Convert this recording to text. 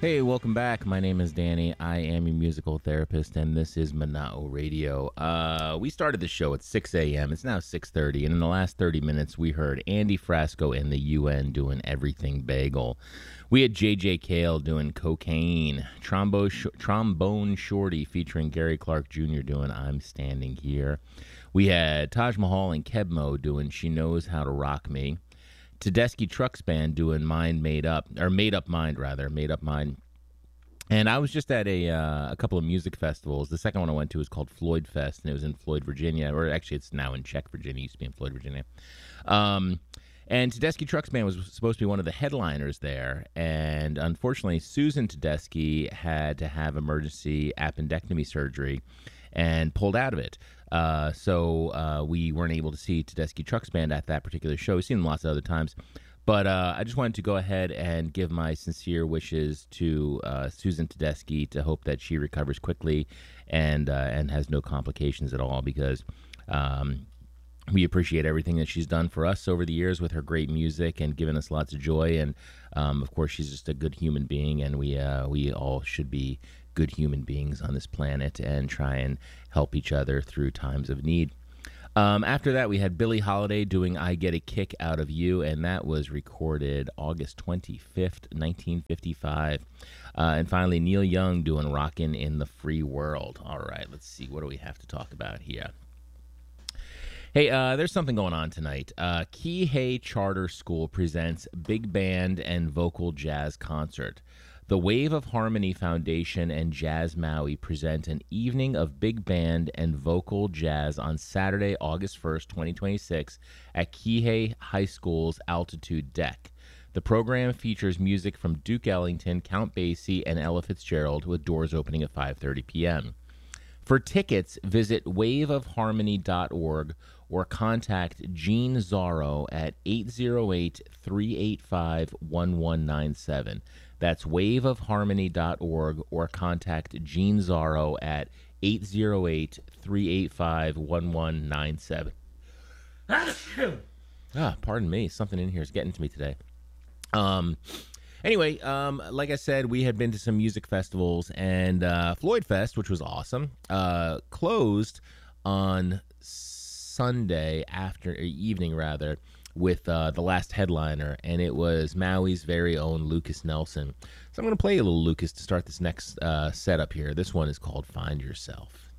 Hey, welcome back. My name is Danny. I am a musical therapist, and this is Manao Radio. We started the show at 6 a.m. It's now 6:30, and in the last 30 minutes, we heard Andy Frasco and the UN doing Everything Bagel. We had J.J. Cale doing Cocaine, Trombone Shorty featuring Gary Clark Jr. doing I'm Standing Here. We had Taj Mahal and Kebmo doing She Knows How to Rock Me. Tedeschi Trucks Band doing Made Up Mind. And I was just at a couple of music festivals. The second one I went to was called Floyd Fest, and it was in Floyd, Virginia, or actually it's now in Czech, Virginia. It used to be in Floyd, Virginia. And Tedeschi Trucks Band was supposed to be one of the headliners there, and unfortunately Susan Tedeschi had to have emergency appendectomy surgery and pulled out of it. So we weren't able to see Tedeschi Trucks Band at that particular show. We've seen them lots of other times. But I just wanted to go ahead and give my sincere wishes to Susan Tedeschi to hope that she recovers quickly and has no complications at all, because we appreciate everything that she's done for us over the years with her great music and given us lots of joy. And, of course, she's just a good human being, and we all should be good human beings on this planet and try and help each other through times of need. After that, we had Billie Holiday doing I Get a Kick Out of You, and that was recorded August 25th, 1955. And finally, Neil Young doing Rockin' in the Free World. All right, let's see. What do we have to talk about here? Hey, there's something going on tonight. Kihei Charter School presents Big Band and Vocal Jazz Concert. The Wave of Harmony Foundation and Jazz Maui present an evening of big band and vocal jazz on Saturday, August 1st, 2026 at Kihei High School's Altitude Deck. The program features music from Duke Ellington, Count Basie, and Ella Fitzgerald, with doors opening at 5:30 p.m. For tickets, visit waveofharmony.org or contact Gene Zorro at 808-385-1197. That's waveofharmony.org or contact Gene Zorro at 808-385-1197. Pardon me. Something in here is getting to me today. Anyway, like I said, we had been to some music festivals, and Floyd Fest, which was awesome, closed on Sunday evening, with the last headliner, and it was Maui's very own Lucas Nelson. So I'm going to play a little Lucas to start this next setup here. This one is called Find Yourself.